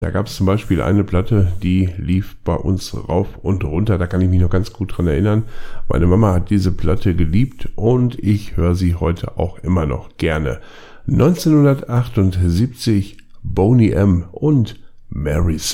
Da gab es zum Beispiel eine Platte, die lief bei uns rauf und runter. Da kann ich mich noch ganz gut dran erinnern. Meine Mama hat diese Platte geliebt und ich höre sie heute auch immer noch gerne. 1978 Boney M. und Mary